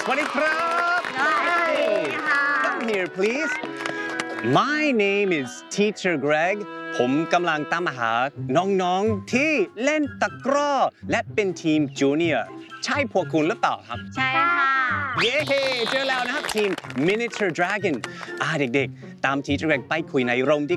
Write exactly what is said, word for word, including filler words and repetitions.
สวัสดีครับ Hi Come here please My name is Teacher Greg ผมกำลังตามหาน้องๆที่เล่นตะกร้อและเป็นทีมจูเนียร์ใช่พวกคุณหรือเปล่าครับใช่ค่ะเย้เจอแล้วนะครับทีม Miniature Dragon อ่าเด็กๆตาม Teacher Greg ไปคุยในโรงดี